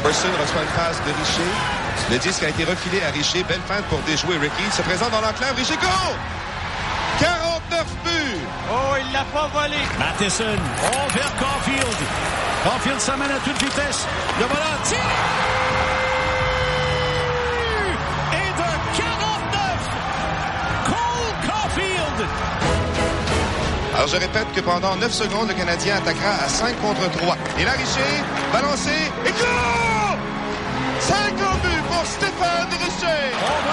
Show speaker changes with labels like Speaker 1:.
Speaker 1: Person reçoit une passe de Richer. Le disque a été refilé à Richer. Belle feinte pour déjouer Ricky. Se présente dans l'enclave. Richer court! 49 buts!
Speaker 2: Oh, il l'a pas volé.
Speaker 3: Matheson. Oh, vers Caulfield. Caulfield s'amène à toute vitesse. Le volant tire! Et de 49! Cole Caulfield!
Speaker 1: Alors, je répète que pendant 9 secondes, le Canadien attaquera à 5 contre 3. Et là, Richer, balancé, et clôt! 5 buts pour Stéphane Richer!